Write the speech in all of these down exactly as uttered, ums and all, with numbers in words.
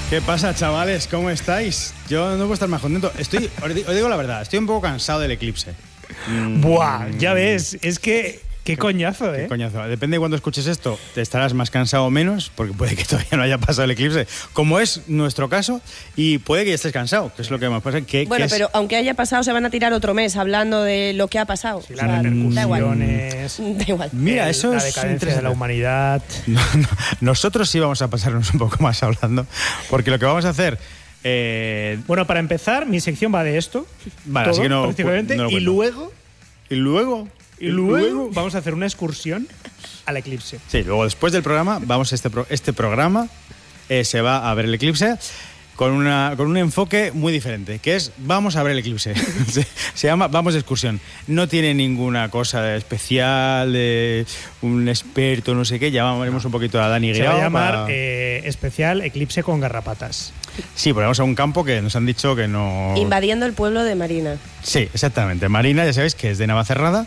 ¿Qué pasa, chavales? ¿Cómo estáis? Yo no puedo estar más contento. Estoy, os digo, os digo la verdad, estoy un poco cansado del eclipse. Mm. Buah, ya ves, es que qué coñazo, ¿eh? Qué coñazo. Depende de cuando escuches esto, te estarás más cansado o menos, porque puede que todavía no haya pasado el eclipse, como es nuestro caso, y puede que ya estés cansado, que es lo que más pasa. Que, bueno, que pero es... aunque haya pasado, se van a tirar otro mes hablando de lo que ha pasado. Sí, las repercusiones. Da igual. Mira, el, eso la es decadencia de la humanidad. No, no, nosotros sí vamos a pasarnos un poco más hablando, porque lo que vamos a hacer... Eh... Bueno, para empezar, mi sección va de esto. Vale, todo, así que no, prácticamente, no lo y cuento. luego... ¿Y luego? Y luego vamos a hacer una excursión al eclipse. Sí, luego después del programa, vamos a este, pro, este programa eh, se va a ver el eclipse con, una, con un enfoque muy diferente, que es vamos a ver el eclipse. se, se llama Vamos de excursión. No tiene ninguna cosa de especial, de un experto, no sé qué. Llamaremos un poquito a Dani Se Guirao va a llamar para... eh, especial eclipse con garrapatas. Sí, porque vamos a un campo que nos han dicho que no... Invadiendo el pueblo de Marina. Sí, exactamente. Marina, ya sabéis que es de Navacerrada.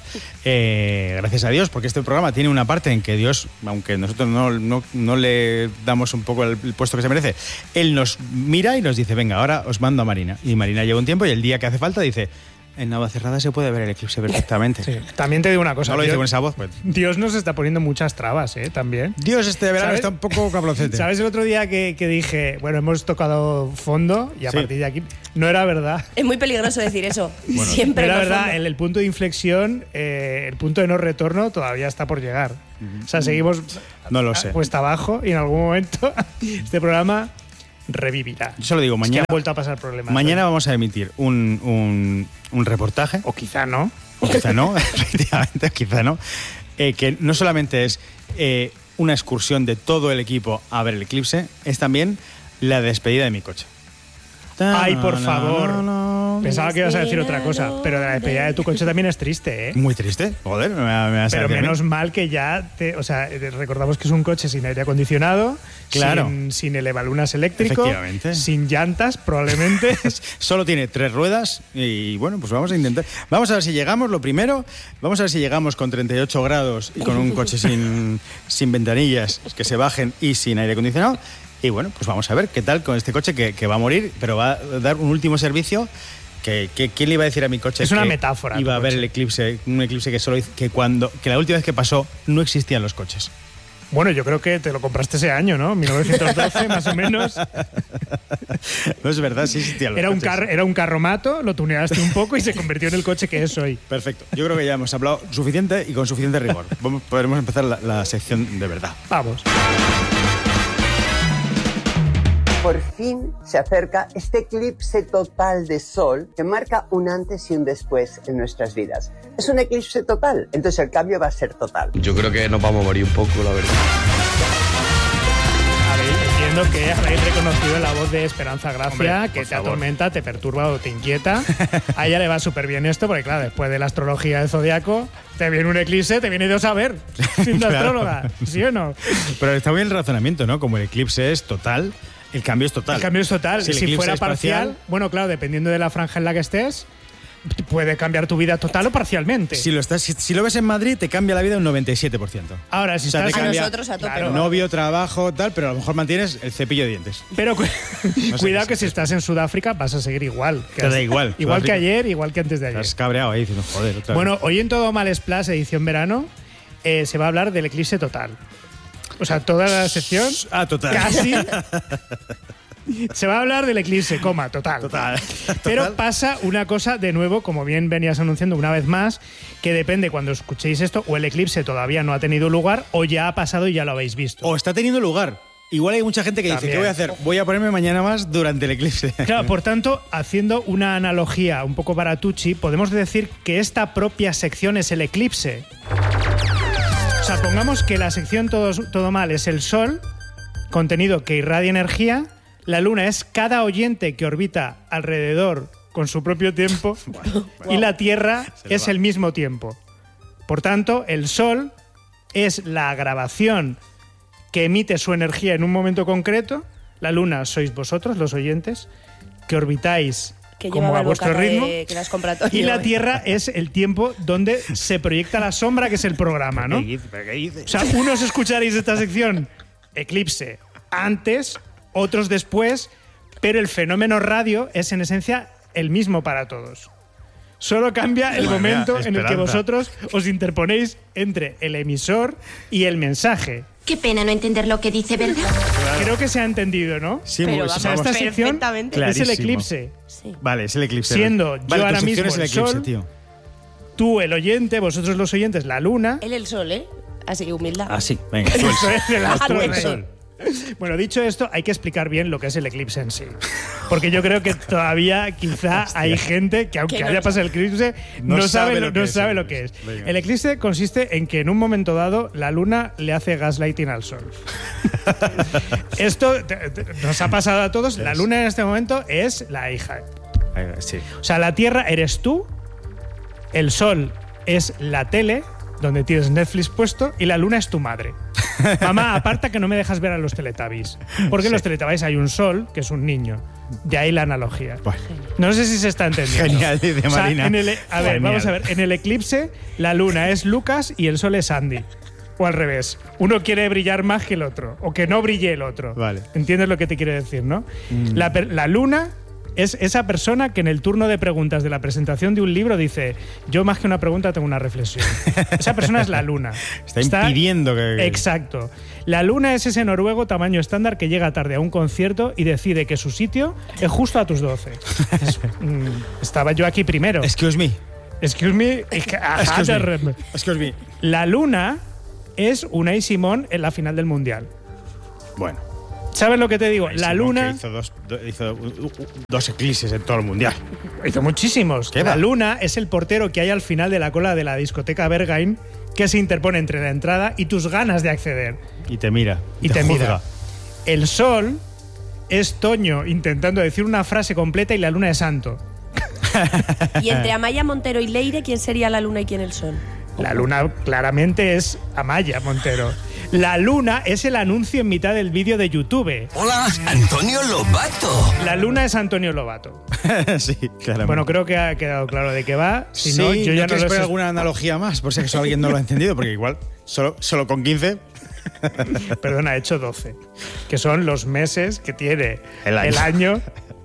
Eh, gracias a Dios, porque este programa tiene una parte en que Dios, aunque nosotros no, no, no le damos un poco el, el puesto que se merece, Él nos mira y nos dice, venga, ahora os mando a Marina. Y Marina lleva un tiempo y el día que hace falta dice... En Navacerrada se puede ver el eclipse perfectamente. Sí. También te digo una cosa. No lo dice Dios, con esa voz, pues. Dios nos está poniendo muchas trabas, ¿eh? También. Dios este verano ¿Sabes? está un poco cablocete. ¿Sabes el otro día que, que dije, bueno, hemos tocado fondo y a Sí. partir de aquí no era verdad? Es muy peligroso decir eso. Bueno, Siempre. No era en el verdad, fondo. el, el punto de inflexión, eh, el punto de no retorno todavía está por llegar. O sea, seguimos No lo sé. cuesta abajo y en algún momento este programa revivirá. Yo solo digo, Es que mañana, han vuelto a pasar problemas. mañana vamos a emitir un, un, un reportaje. O quizá no. O quizá no, efectivamente, quizá no. Eh, que no solamente es eh, una excursión de todo el equipo a ver el eclipse, es también la despedida de mi coche. Ay, por favor. No, no, no. Pensaba que ibas a decir otra cosa, pero la despedida de tu coche también es triste, ¿eh? Muy triste, joder, me, me vas a Pero decir a mí. menos mal que ya, te, o sea, recordamos que es un coche sin aire acondicionado, Claro. sin, sin elevalunas eléctrico, Efectivamente. sin llantas, probablemente. Solo tiene tres ruedas y bueno, pues vamos a intentar. Vamos a ver si llegamos, lo primero, vamos a ver si llegamos con treinta y ocho grados y con un coche sin, sin ventanillas, que se bajen y sin aire acondicionado. Y bueno, pues vamos a ver qué tal con este coche que, que va a morir, pero va a dar un último servicio. Que, que, ¿Quién le iba a decir a mi coche? Es una que metáfora, Iba tu a ver coche. el eclipse, un eclipse que solo hizo- que cuando que la última vez que pasó no existían los coches. Bueno, yo creo que te lo compraste ese año, ¿no? mil novecientos doce, más o menos. No es verdad, sí existían los Era un, coches. car era un carromato, lo tuneaste un poco y se convirtió en el coche que es hoy. Perfecto. Yo creo que ya hemos hablado suficiente y con suficiente rigor. Vamos, podremos empezar la, la sección de verdad. Vamos. Por fin se acerca este eclipse total de sol que marca un antes y un después en nuestras vidas. Es un eclipse total, entonces el cambio va a ser total. Yo creo que nos vamos a morir un poco, la verdad. Habéis, entiendo que habéis reconocido la voz de Esperanza Gracia, Hombre, que por te favor. atormenta, te perturba o te inquieta. A ella le va súper bien esto, porque claro, después de la astrología del zodiaco, te viene un eclipse, te viene Dios a ver, siendo Claro. astróloga, ¿sí o no? Pero está bien el razonamiento, ¿no? Como el eclipse es total, el cambio es total. El cambio es total. Si el Si eclipse fuera es parcial, bueno, claro, dependiendo de la franja en la que estés, puede cambiar tu vida total o parcialmente. Si lo, estás, si, si lo ves en Madrid, te cambia la vida un noventa y siete por ciento. Ahora, si O sea, te estás... A cambia- nosotros a tope. Claro. Novio, trabajo, tal, pero a lo mejor mantienes el cepillo de dientes. Pero cu- sé cuidado qué que es si esto. estás en Sudáfrica vas a seguir igual. que Te has- da igual, Igual que Sudáfrica. ayer, igual que antes de ayer. Estás cabreado ahí diciendo, joder, otra vez. Bueno, hoy en Todo Mal Splash, edición verano, eh, se va a hablar del eclipse total. O sea, toda la sección, Ah, total. casi, se va a hablar del eclipse, coma, total. Total. Pero Total. pasa una cosa, de nuevo, como bien venías anunciando una vez más, que depende cuando escuchéis esto, o el eclipse todavía no ha tenido lugar, o ya ha pasado y ya lo habéis visto. O está teniendo lugar. Igual hay mucha gente que dice, También. ¿qué voy a hacer? Voy a ponerme mañana más durante el eclipse. Claro, por tanto, haciendo una analogía un poco baratuchi, podemos decir que esta propia sección es el eclipse. O sea, pongamos que la sección todo, todo mal es el Sol, contenido que irradia energía, la Luna es cada oyente que orbita alrededor con su propio tiempo y la Tierra Se le es va. el mismo tiempo. Por tanto, el Sol es la grabación que emite su energía en un momento concreto, la Luna sois vosotros, los oyentes, que orbitáis Que como llevaba a el vuestro bocata ritmo. de- que las compra Antonio. Y la Tierra es el tiempo donde se proyecta la sombra, que es el programa, ¿no? ¿Pero qué dices? O sea, unos escucharéis esta sección, eclipse, antes, otros después, pero el fenómeno radio es en esencia el mismo para todos. Solo cambia el Madre momento mía, en el que esperanza. vosotros os interponéis entre el emisor y el mensaje. Qué pena no entender lo que dice, ¿verdad? Creo que se ha entendido, ¿no? Sí, Pero muy- vamos, O sea, esta sección perfectamente. Claro. es el Clarísimo. eclipse. Sí. Vale, es el eclipse. Siendo yo vale, tu ahora sección mismo es el el eclipse, sol. tío. Tú, el oyente, vosotros los oyentes, la luna. Él el sol, ¿eh? Así, humildad. Ah, sí, venga. Eso es el astro Ah, el rey. sol. Bueno, dicho esto, hay que explicar bien lo que es el eclipse en sí. Porque yo creo que todavía quizá hay gente que, aunque Que no haya lo pasado el eclipse, No no, sabe sabe, lo lo, que no es sabe el lo que es. eclipse. Venga. El eclipse consiste en que en un momento dado la luna le hace gaslighting al sol. Esto te- te- nos ha pasado a todos. La luna en este momento es la hija. Ahí va, sí. O sea, la Tierra eres tú, el sol es la tele, donde tienes Netflix puesto, y la luna es tu madre. Mamá, aparta que no me dejas ver a los Teletubbies. Porque en los Teletubbies hay un sol, que es un niño. De ahí la analogía. Bueno. No sé si se está entendiendo. Genial, dice O sea, Marina. en el- a ver, Genial. vamos a ver. En el eclipse, la luna es Lucas y el sol es Andy. O al revés. Uno quiere brillar más que el otro. O que no brille el otro. Vale. ¿Entiendes lo que te quiero decir, no? La, per- la luna es esa persona que en el turno de preguntas de la presentación de un libro dice: yo más que una pregunta tengo una reflexión. Esa persona es la luna. Está impidiendo que- Exacto. La luna es ese noruego tamaño estándar que llega tarde a un concierto y decide que su sitio es justo a tus doce. Es- mm, estaba yo aquí primero. Excuse me. Excuse me. Excuse me. Excuse me. La luna es Unai Simón en la final del Mundial. Bueno. ¿Sabes lo que te digo? La Simón, luna que hizo, dos, do- hizo uh, uh, dos eclipses en todo el mundial. hizo muchísimos. ¿Qué La va? luna es el portero que hay al final de la cola de la discoteca Berghain que se interpone entre la entrada y tus ganas de acceder. Y te mira. Y te, mira. juzga. El sol es Toño intentando decir una frase completa y la luna es Santo. Y entre Amaya Montero y Leire, ¿quién sería la luna y quién el sol? La luna claramente es Amaya Montero. La luna es el anuncio en mitad del vídeo de YouTube. Hola, Antonio Lobato. La luna es Antonio Lobato. Sí, claramente. Bueno, creo que ha quedado claro de qué va. Si sí, no, yo ya no quieres lo poner sé. alguna analogía más, por si acaso alguien no lo ha entendido, porque igual solo, solo con quince. Perdona, he hecho doce. Que son los meses que tiene El año. el año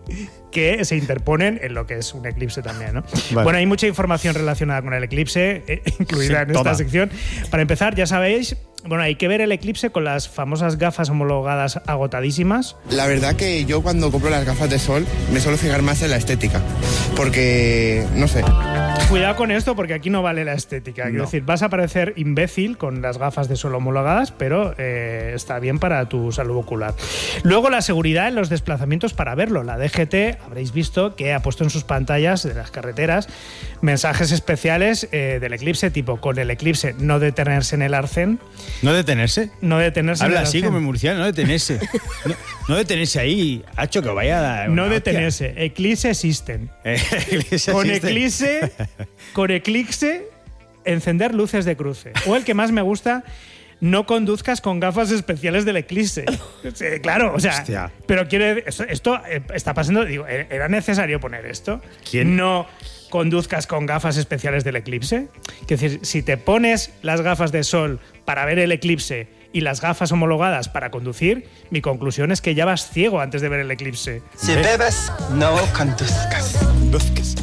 que se interponen en lo que es un eclipse también, ¿no? Vale. Bueno, hay mucha información relacionada con el eclipse, eh, incluida Sí, en toma. esta sección. Para empezar, ya sabéis, bueno, hay que ver el eclipse con las famosas gafas homologadas agotadísimas. La verdad que yo cuando compro las gafas de sol me suelo fijar más en la estética, porque, no sé, Cuidado con esto porque aquí no vale la estética. Quiero No. decir, vas a parecer imbécil con las gafas de sol homologadas, pero eh, está bien para tu salud ocular. Luego, la seguridad en los desplazamientos para verlo. La D G T, habréis visto que ha puesto en sus pantallas de las carreteras mensajes especiales eh, del eclipse, tipo con el eclipse no detenerse en el arcén, ¿No detenerse? no detenerse Habla en el así arcén. como en murciano, no detenerse. No, no detenerse ahí, hacho, que vaya a dar No una detenerse. Eclipse existen. hostia. Eh, ese Con existe. eclipse, con eclipse, encender luces de cruce. O el que más me gusta, no conduzcas con gafas especiales del eclipse. Sí, claro, o sea, Hostia. pero quiere esto, esto eh, está pasando, digo, ¿era necesario poner esto? ¿Quién? No conduzcas con gafas especiales del eclipse. Es decir, si te pones las gafas de sol para ver el eclipse y las gafas homologadas para conducir, mi conclusión es que ya vas ciego antes de ver el eclipse. Si bebes, no conduzcas. Conduzcas.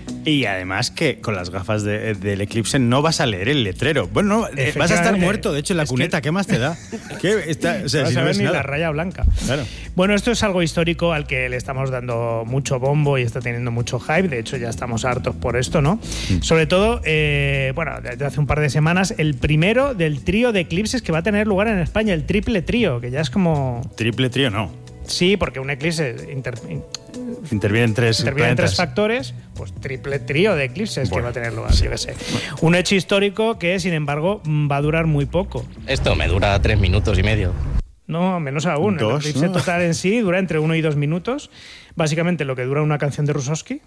Y además que con las gafas de- del eclipse no vas a leer el letrero. Bueno, no, eh, vas a estar Efectivamente. muerto, de hecho, en la Es que- cuneta. ¿Qué más te da? ¿Qué? Está, o sea, No vas si a no ver ves ni nada. la raya blanca. Claro. Bueno, esto es algo histórico al que le estamos dando mucho bombo y está teniendo mucho hype. De hecho, ya estamos hartos por esto, ¿no? Mm. Sobre todo, eh, bueno, desde hace un par de semanas, el primero del trío de eclipses que va a tener lugar en España, el triple trío, que ya es como... Triple trío, no. Sí, porque un eclipse inter- in- Intervienen tres intervienen tres planetas. factores, pues triple trío de eclipses que Bueno, va a tener lugar, yo qué sé. Un hecho histórico que, sin embargo, va a durar muy poco. Esto me dura tres minutos y medio. No, menos aún. Dos, el eclipse ¿no? total en sí dura entre uno y dos minutos. Básicamente lo que dura una canción de Rusowski.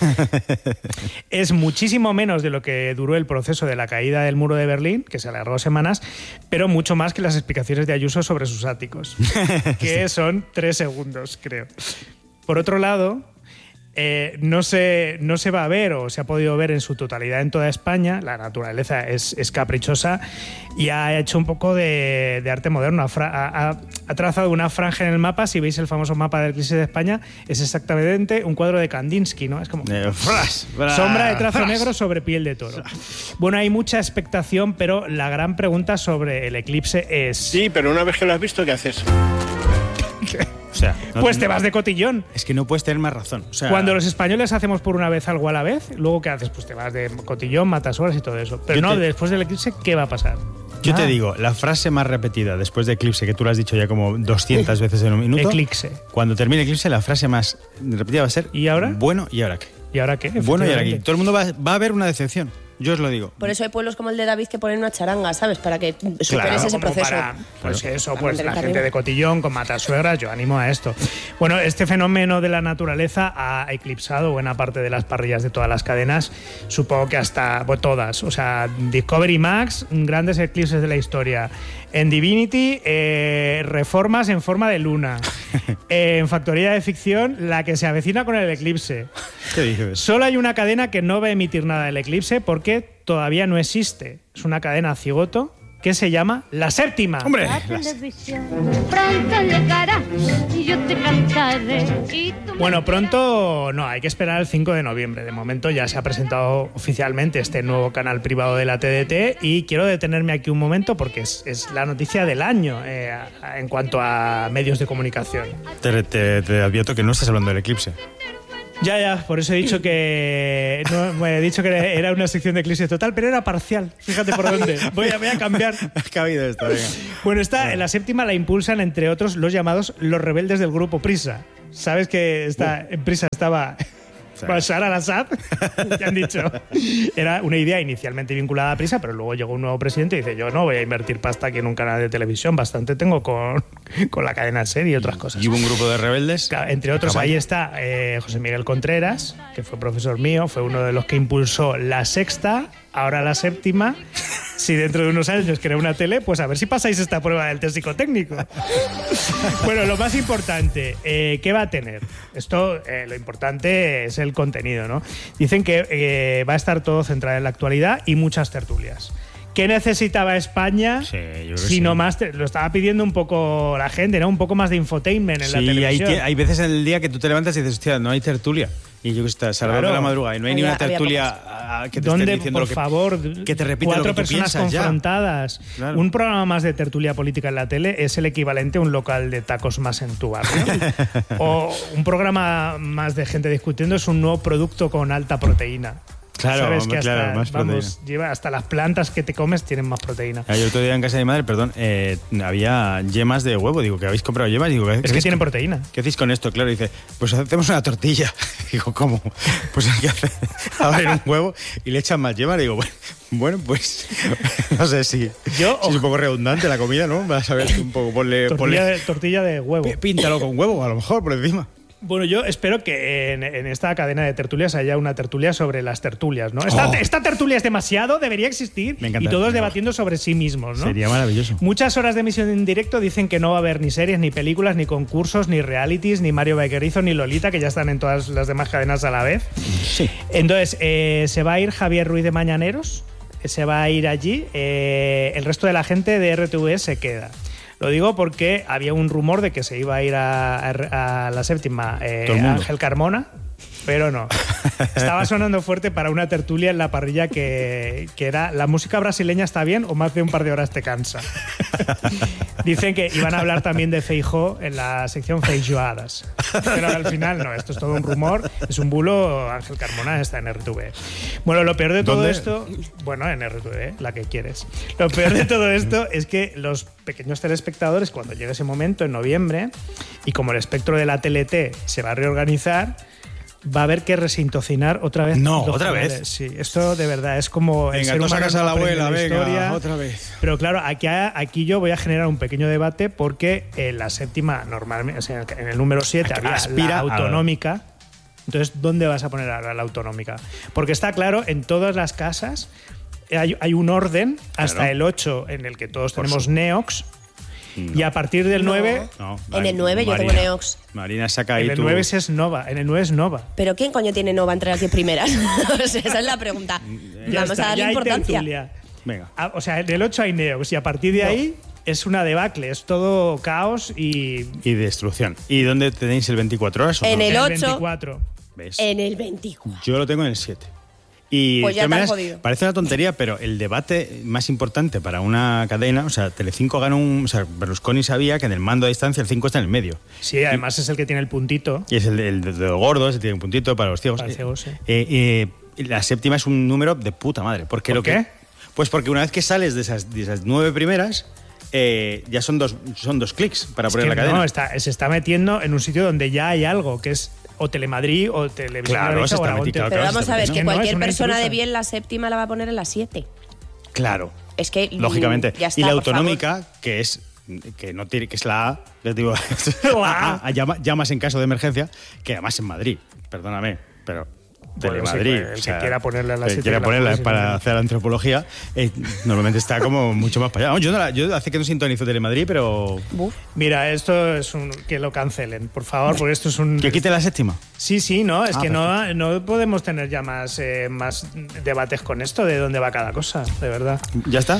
Es muchísimo menos de lo que duró el proceso de la caída del muro de Berlín, que se alargó semanas, pero mucho más que las explicaciones de Ayuso sobre sus áticos, que son tres segundos, creo. Por otro lado, Eh, no, se, no se va a ver o se ha podido ver en su totalidad en toda España. La naturaleza es, es caprichosa y ha hecho un poco de, de arte moderno. Ha, ha, ha trazado una franja en el mapa. Si veis el famoso mapa del eclipse de España, es exactamente un cuadro de Kandinsky, ¿no? Es como Eh, fras, fras, sombra de trazo fras. negro sobre piel de toro. Bueno, hay mucha expectación, pero la gran pregunta sobre el eclipse es... Sí, pero una vez que lo has visto, ¿qué haces? O sea, no- Pues te vas de cotillón. Es que no puedes tener más razón. O sea, Cuando los españoles hacemos por una vez algo a la vez, luego ¿qué haces? Pues te vas de cotillón, matas horas y todo eso. Pero Yo no, te- después del eclipse, ¿qué va a pasar? yo te Ah, digo, la frase más repetida después de eclipse, que tú lo has dicho ya como doscientas veces en un minuto. Eclipse. Cuando termine eclipse, la frase más repetida va a ser. ¿Y ahora? Bueno, ¿y ahora qué? ¿Y ahora qué? Bueno, ¿y ahora qué? Efectivamente. Todo el mundo va, va a haber una decepción. Yo os lo digo. Por eso hay pueblos como el de David que ponen una charanga, ¿sabes? Para que superes Claro, ese Como proceso. para, pues eso, Para pues la mantenerte gente arriba. de cotillón con matasuegras, yo animo a esto. Bueno, este fenómeno de la naturaleza ha eclipsado buena parte de las parrillas de todas las cadenas, supongo que hasta bueno, todas. O sea, Discovery Max, grandes eclipses de la historia. En Divinity, eh, reformas en forma de luna. Eh, en Factoría de Ficción, la que se avecina con el eclipse. ¿Qué dices? Solo hay una cadena que no va a emitir nada del eclipse porque todavía no existe. Es una cadena cigoto que se llama La Séptima. ¡Hombre! La las- televisión pronto llegará y yo te cantaré. Y tú me Bueno, pronto no, hay que esperar al cinco de noviembre. De momento ya se ha presentado oficialmente este nuevo canal privado de la T D T y quiero detenerme aquí un momento porque es, es la noticia del año eh, a- en cuanto a medios de comunicación. Te, te- te advierto que no estás hablando del eclipse. Ya, ya, por eso he dicho que no, bueno, he dicho que era una sección de eclipse total, pero era parcial. Fíjate por dónde. Voy a, voy a cambiar. Ha cabido esto, venga. Bueno, esta, en la séptima la impulsan, entre otros, los llamados los rebeldes del grupo Prisa. ¿Sabes que esta, en Prisa estaba Bashar al-Assad? Ya han dicho. Era una idea inicialmente vinculada a Prisa, pero luego llegó un nuevo presidente y dice, yo no voy a invertir pasta aquí en un canal de televisión, bastante tengo con, con la cadena SER y otras cosas. Y hubo un grupo de rebeldes. Claro, entre otros, ahí está eh, José Miguel Contreras, que fue profesor mío, fue uno de los que impulsó La Sexta, ahora La Séptima. Si dentro de unos años crea una tele, pues a ver si pasáis esta prueba del test psicotécnico. Bueno, lo más importante, eh, ¿qué va a tener? Esto, eh, lo importante es el contenido, ¿no? Dicen que eh, va a estar todo centrado en la actualidad y muchas tertulias. ¿Qué necesitaba España? Sí, yo creo que si sí. no más, te- lo estaba pidiendo un poco la gente, ¿no? Un poco más de infotainment en la Sí, hay, televisión. tie- hay veces en el día que tú te levantas y dices, hostia, no hay tertulia. Y yo que está Salvador Claro. de la madrugada y no hay ni Había- una había tertulia ah, que te ¿Dónde, esté diciendo por lo que, favor, que te repita cuatro lo que tú personas piensas ya. confrontadas? Claro. Un programa más de tertulia política en la tele es el equivalente a un local de tacos más en tu barrio. O un programa más de gente discutiendo es un nuevo producto con alta proteína. Claro, Sabes hombre, que hasta, claro, más vamos, proteína. lleva hasta las plantas que te comes tienen más proteína. Ayer otro día en casa de mi madre, perdón, eh, había yemas de huevo. Digo, ¿que habéis comprado yemas? Digo, ¿qué, Es que qué tienen con- proteína. ¿Qué hacéis con esto? Claro, dice, pues hacemos una tortilla. Digo, ¿cómo? Pues hay que hacer, abrir un huevo y le echan más yema. Digo, bueno, bueno, pues no sé si, Yo- si es un poco redundante la comida, ¿no? Vas a ver un poco, ponle, Tortilla ponle de, tortilla de huevo. pí- píntalo con huevo, a lo mejor, por encima. Bueno, yo espero que en, en esta cadena de tertulias haya una tertulia sobre las tertulias, ¿no? Esta, Oh. esta tertulia es demasiado, debería existir. Me encanta. Y todos Me debatiendo sobre sí mismos, ¿no? Sería maravilloso. Muchas horas de emisión en directo dicen que no va a haber ni series, ni películas, ni concursos, ni realities, ni Mario Vaquerizo, ni Lolita, que ya están en todas las demás cadenas a la vez. Sí. Entonces, eh, se va a ir Javier Ruiz de Mañaneros, se va a ir allí, eh, el resto de la gente de R T V E se queda. Lo digo porque había un rumor de que se iba a ir a, a- a la séptima eh, Todo el mundo. Ángel Carmona, pero no. Estaba sonando fuerte para una tertulia en la parrilla que, que era ¿la música brasileña está bien o más de un par de horas te cansa? Dicen que iban a hablar también de Feijóo en la sección Feijoadas. Pero al final no, esto es todo un rumor, es un bulo. Ángel Carmona está en R T V E. Bueno, lo peor de todo ¿Dónde? esto, bueno, en R T V E, la que quieres. Lo peor de todo esto es que los pequeños telespectadores, cuando llegue ese momento, en noviembre, y como el espectro de la T L T se va a reorganizar, va a haber que resintocinar otra vez. No, los ¿otra canales. vez? Sí, esto de verdad es como el Venga, ser tú humano sacas a no la aprende abuela, venga, historia. otra vez. Pero claro, aquí, aquí yo voy a generar un pequeño debate porque en la séptima, normalmente, o sea, en el número siete había Aspira la a- autonómica. Entonces, ¿dónde vas a poner ahora la autonómica? Porque está claro, en todas las casas hay, hay un orden hasta Claro. el ocho en el que todos Por tenemos su- Neox. Y a partir del No. nueve... No, En el nueve yo tengo Neox. Marina, saca ahí En el tu... nueve es Nova. En el nueve es Nova. ¿Pero quién coño tiene Nova entre las diez primeras? O sea, esa es la pregunta. Ya Vamos está, a darle ya hay importancia. tertulia. Venga. Ah, o sea, en el ocho hay Neox y a partir de No. ahí es una debacle. Es todo caos y... Y destrucción. ¿Y dónde tenéis el veinticuatro horas? o En no? el ocho. veinticuatro. ¿Ves? En el veinticuatro. Yo lo tengo en el siete. Y Pues de ya todas te has maneras, jodido. parece una tontería, pero el debate más importante para una cadena, o sea, Telecinco ganó un... O sea, Berlusconi sabía que en el mando a distancia el cinco está en el medio. Sí, además es el que tiene el puntito. Y es el, el de los gordos, tiene un puntito para los ciegos. Para los ciegos, sí. Eh, eh, y la séptima es un número de puta madre. Porque ¿Por lo qué? Que, pues porque una vez que sales de esas, de esas nueve primeras, eh, ya son dos, son dos clics para Es poner que la cadena. no, está, se está metiendo en un sitio donde ya hay algo, que es o Telemadrid o Televisión Claro, Galicia se o está Aragón. metiendo, Pero claro, vamos se a ver, está que metiendo. No, cualquier es una persona de intrusa. bien la séptima la va a poner en la siete. Claro. Es que mm, Lógicamente. ya está, y la por favor. autonómica, que es que no tiene, que es la A, les digo, La A, A. A, llama- llamas en caso de emergencia, que además en Madrid, perdóname, pero Bueno, Telemadrid, sí, pues, el que quiera ponerla en la el que siete, quiera que la ponerla pone, si para no. hacer antropología, eh, normalmente está como mucho más para allá. Yo, no la- yo hace que no sintonizo Telemadrid, pero Buf. Mira, esto es un... Que lo cancelen, por favor, porque esto es un... que quite la séptima. Sí, sí, no, es Ah, que no, no podemos tener ya más, eh, más debates con esto de dónde va cada cosa, de verdad. ¿Ya está?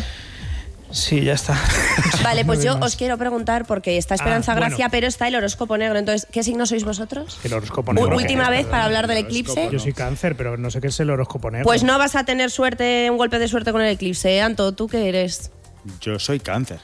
Sí, ya está. Vale, pues No yo hay más. os quiero preguntar, porque está Esperanza Ah, bueno. Gracia, pero está el horóscopo negro. Entonces, ¿qué signo sois vosotros? El horóscopo U- negro. última ¿Qué? vez para hablar del eclipse. Yo soy cáncer, pero no sé qué es el horóscopo negro. Pues no vas a tener suerte, un golpe de suerte con el eclipse, ¿eh, Anto? ¿Tú qué eres? Yo soy cáncer.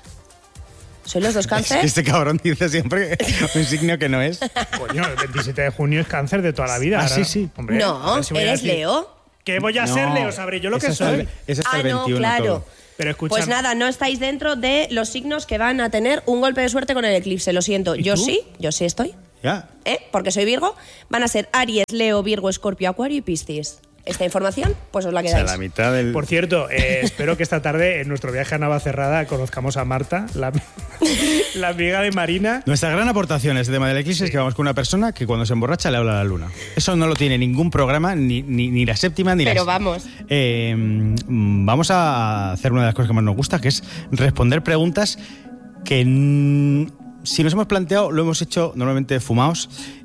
¿Sois los dos Es que cáncer? este cabrón dice siempre un signo que no es. Coño, el veintisiete de junio es cáncer de toda la vida. Ah, ahora- sí, sí. Hombre, a No, ver si voy a ¿eres decir- Leo? ¿Qué voy a No, ser, Leo? Sabré yo lo es que hasta soy. el- Es hasta Ah, el no, veintiuno claro. todo. Pero escucha. Pues nada, no estáis dentro de los signos que van a tener un golpe de suerte con el eclipse, lo siento. ¿Y Yo tú? sí, yo sí estoy, Ya. ¿eh? Porque soy Virgo. Van a ser Aries, Leo, Virgo, Escorpio, Acuario y Piscis. Esta información, pues os la O sea, quedáis. la mitad del... Por cierto, eh, espero que esta tarde en nuestro viaje a Navacerrada conozcamos a Marta, la, la amiga de Marina. Nuestra gran aportación a este tema del eclipse es que vamos con una persona que cuando se emborracha le habla a la luna. Eso no lo tiene ningún programa, ni, ni, ni la séptima, ni la... Pero vamos. Eh, mm, vamos a hacer una de las cosas que más nos gusta, que es responder preguntas que mm, si nos hemos planteado lo hemos hecho normalmente fumados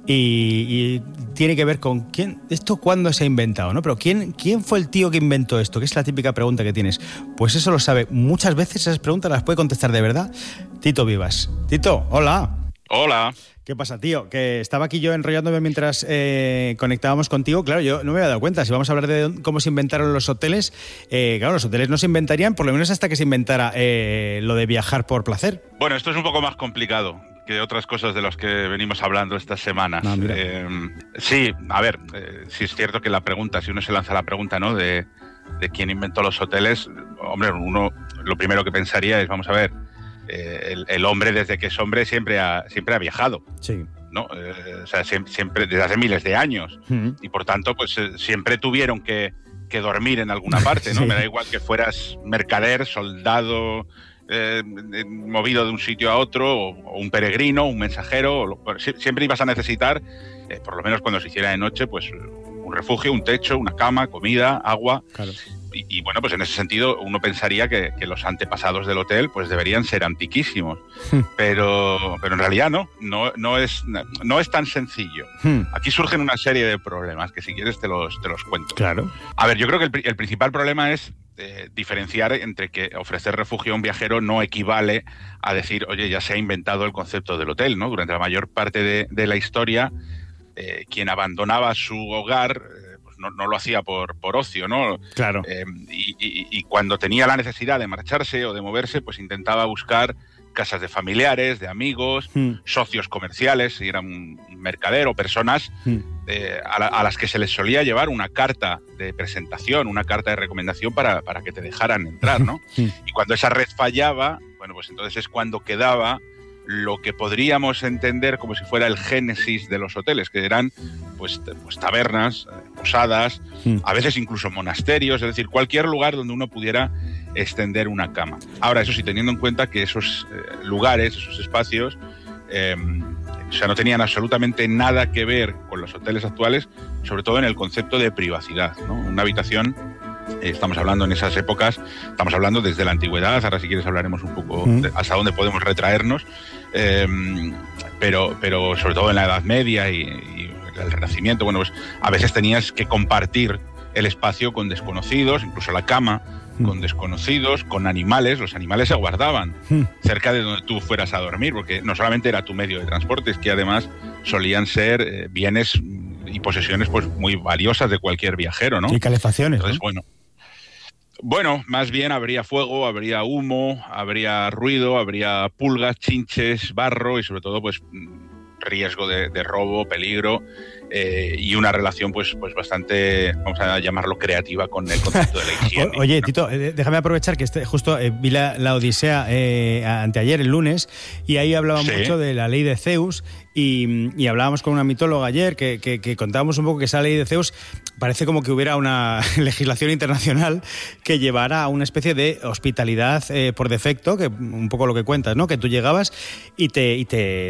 y, y tiene que ver con quién, esto cuándo se ha inventado, ¿no? Pero quién, quién fue el tío que inventó esto, que es la típica pregunta que tienes. Pues eso lo sabe. Muchas veces esas preguntas las puede contestar de verdad Tito Vivas. Tito, hola. Hola. ¿Qué pasa, tío? Que estaba aquí yo enrollándome mientras eh, conectábamos contigo. Claro, yo no me había dado cuenta. Si vamos a hablar de cómo se inventaron los hoteles, eh, claro, los hoteles no se inventarían, por lo menos hasta que se inventara eh, lo de viajar por placer. Bueno, esto es un poco más complicado que otras cosas de las que venimos hablando estas semanas. No, mira. Eh, sí, a ver, eh, sí es cierto que la pregunta, si uno se lanza la pregunta, ¿no? De, de quién inventó los hoteles, hombre, uno lo primero que pensaría es, vamos a ver, eh, el, el hombre desde que es hombre siempre ha, siempre ha viajado. Sí. ¿No? Eh, o sea, siempre, siempre, desde hace miles de años. Mm. Y por tanto, pues eh, siempre tuvieron que, que dormir en alguna parte, ¿no? Sí. Me da igual que fueras mercader, soldado, eh, eh, movido de un sitio a otro, o, o un peregrino, un mensajero, o lo- bueno, si- siempre ibas a necesitar, eh, por lo menos cuando se hiciera de noche, pues un refugio, un techo, una cama, comida, agua. Claro. Y, y bueno, pues en ese sentido uno pensaría que, que los antepasados del hotel pues deberían ser antiquísimos, pero, pero en realidad no, no, no, es, no es tan sencillo. Hmm. Aquí surgen una serie de problemas que si quieres te los, te los cuento. Claro. A ver, yo creo que el, pri- el principal problema es eh, diferenciar entre que ofrecer refugio a un viajero no equivale a decir, oye, ya se ha inventado el concepto del hotel, ¿no? Durante la mayor parte de, de la historia, eh, quien abandonaba su hogar eh, pues no, no lo hacía por, por ocio, ¿no? Claro. Eh, y, y- y cuando tenía la necesidad de marcharse o de moverse, pues intentaba buscar casas de familiares, de amigos, Hmm. socios comerciales, si era un mercader o personas Hmm. eh, a, la- a las que se les solía llevar una carta de presentación, una carta de recomendación para, para que te dejaran entrar, ¿no? Hmm. Y cuando esa red fallaba, bueno, pues entonces es cuando quedaba lo que podríamos entender como si fuera el génesis de los hoteles, que eran pues, t- pues tabernas, eh, posadas, Hmm. a veces incluso monasterios, es decir, cualquier lugar donde uno pudiera extender una cama. Ahora, eso sí, teniendo en cuenta que esos eh, lugares, esos espacios, eh, o sea, no tenían absolutamente nada que ver con los hoteles actuales, sobre todo en el concepto de privacidad, ¿no? Una habitación Estamos hablando en esas épocas, estamos hablando desde la antigüedad, ahora si quieres hablaremos un poco de hasta dónde podemos retraernos, eh, pero, pero sobre todo en la Edad Media y, y el Renacimiento, bueno, pues a veces tenías que compartir el espacio con desconocidos, incluso la cama con desconocidos, con animales. Los animales se guardaban cerca de donde tú fueras a dormir, porque no solamente era tu medio de transporte, es que además solían ser eh, bienes y posesiones pues muy valiosas de cualquier viajero, ¿no? Y calefacciones, Entonces, ¿no? bueno, Bueno, más bien habría fuego, habría humo, habría ruido, habría pulgas, chinches, barro y sobre todo pues riesgo de, de robo, peligro eh, y una relación pues, pues bastante, vamos a llamarlo creativa con el concepto de la higiene. O, oye, Tito, eh, déjame aprovechar que este, justo eh, vi la, la Odisea eh, anteayer, el lunes, y ahí hablaba sí. mucho de la ley de Zeus y, y hablábamos con una mitóloga ayer que, que, que contábamos un poco que esa ley de Zeus parece como que hubiera una legislación internacional que llevara a una especie de hospitalidad eh, por defecto, que un poco lo que cuentas, ¿no? Que tú llegabas y te, y te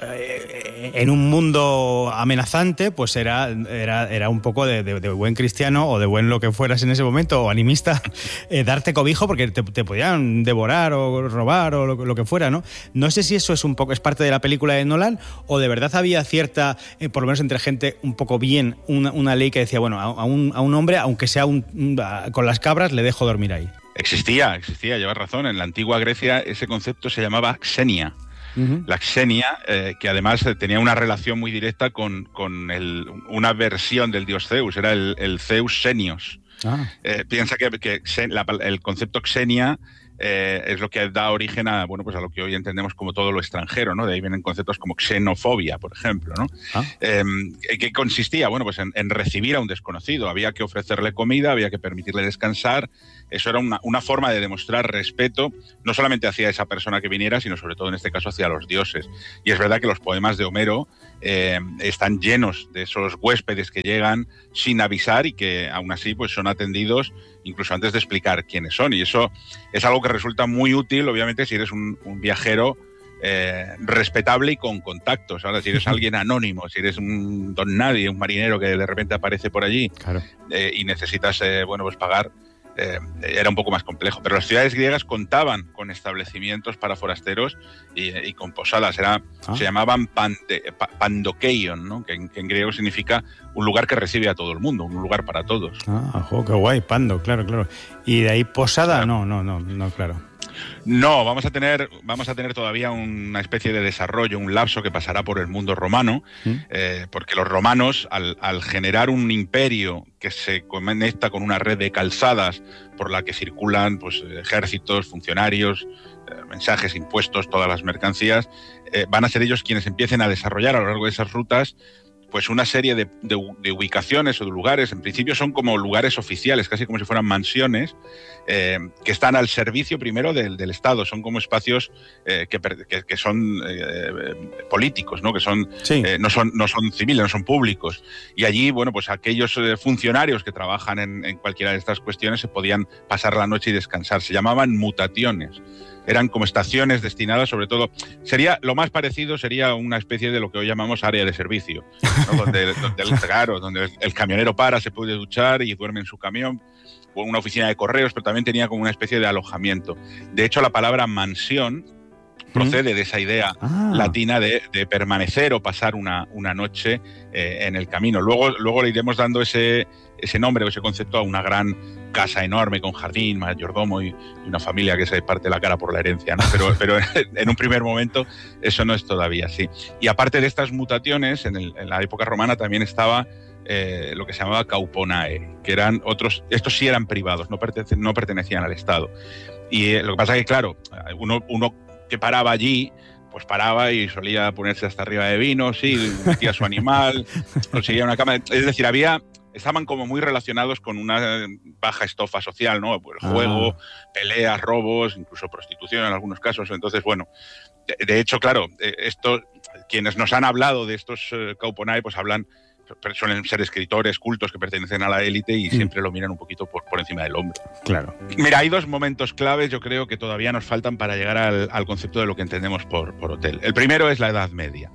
eh, en un mundo amenazante, pues era, era, era un poco de, de, de buen cristiano o de buen lo que fueras en ese momento, o animista, eh, darte cobijo porque te, te podían devorar o robar o lo, lo que fuera, ¿no? No sé si eso es un poco, es parte de la película de Nolan o de verdad había cierta, eh, por lo menos entre gente un poco bien, una, una ley que decía, bueno, a, a, un, a un hombre, aunque sea un, un, con las cabras, le dejo dormir ahí. Existía, existía, llevas razón. En la antigua Grecia ese concepto se llamaba xenia. Uh-huh. La xenia, eh, que además tenía una relación muy directa con, con el, una versión del dios Zeus, era el, el Zeus Xenios. Ah. Eh, piensa que, que la, el concepto xenia eh, es lo que da origen a, bueno, pues a lo que hoy entendemos como todo lo extranjero, ¿no? De ahí vienen conceptos como xenofobia, por ejemplo, ¿no? Ah. Eh, ¿Qué consistía? Bueno, pues en, en recibir a un desconocido. Había que ofrecerle comida, había que permitirle descansar. Eso era una, una forma de demostrar respeto, no solamente hacia esa persona que viniera, sino sobre todo en este caso hacia los dioses. Y es verdad que los poemas de Homero eh, están llenos de esos huéspedes que llegan sin avisar y que aún así pues son atendidos incluso antes de explicar quiénes son. Y eso es algo que resulta muy útil, obviamente, si eres un, un viajero eh, respetable y con contactos. Ahora, si eres alguien anónimo, si eres un don nadie, un marinero que de repente aparece por allí, claro. eh, y necesitas eh, bueno, pues pagar, Eh, era un poco más complejo, pero las ciudades griegas contaban con establecimientos para forasteros y, y con posadas. Era, ah. Se llamaban pande, pa, pandokeion, ¿no? que, en, que en griego significa un lugar que recibe a todo el mundo, un lugar para todos. Ah, jo, qué guay, pando, claro, claro. Y de ahí posada, claro. no, no, no, no, claro. No, vamos a tener vamos a tener todavía una especie de desarrollo, un lapso que pasará por el mundo romano, ¿Mm? eh, porque los romanos, al, al generar un imperio que se conecta con una red de calzadas por la que circulan pues, ejércitos, funcionarios, eh, mensajes, impuestos, todas las mercancías, eh, van a ser ellos quienes empiecen a desarrollar a lo largo de esas rutas pues una serie de, de, de ubicaciones o de lugares. En principio son como lugares oficiales, casi como si fueran mansiones, eh, que están al servicio primero del, del Estado. Son como espacios eh, que, que, que son eh, políticos, ¿no? Que son, sí. eh, no son no son civiles, no son públicos. Y allí, bueno, pues aquellos eh, funcionarios que trabajan en, en cualquiera de estas cuestiones se podían pasar la noche y descansar. Se llamaban mutaciones. Eran como estaciones destinadas, sobre todo, sería lo más parecido sería una especie de lo que hoy llamamos área de servicio, ¿no? donde, donde, el, claro, donde el, el camionero para, se puede duchar y duerme en su camión, o una oficina de correos, pero también tenía como una especie de alojamiento. De hecho, la palabra mansión procede de esa idea ah. latina de, de permanecer o pasar una, una noche eh, en el camino. Luego, luego le iremos dando ese, ese nombre o ese concepto a una gran casa enorme con jardín, mayordomo y, y una familia que se parte la cara por la herencia, ¿no? Pero, pero en un primer momento eso no es todavía así. Y aparte de estas mutaciones, en, el, en la época romana también estaba eh, lo que se llamaba cauponae, que eran otros, estos sí eran privados, no, pertene, no pertenecían al Estado. Y eh, lo que pasa es que, claro, uno, uno que paraba allí, pues paraba y solía ponerse hasta arriba de vino, sí, metía su animal, conseguía una cama. Es decir, había, estaban como muy relacionados con una baja estofa social, ¿no? Pues el juego, ah. peleas, robos, incluso prostitución en algunos casos. Entonces, bueno, de, de hecho, claro, esto, quienes nos han hablado de estos uh, cauponae, pues hablan, suelen ser escritores cultos que pertenecen a la élite y mm. siempre lo miran un poquito por, por encima del hombro. Claro. Mira, hay dos momentos claves, yo creo, que todavía nos faltan para llegar al, al concepto de lo que entendemos por, por hotel. El primero es la Edad Media.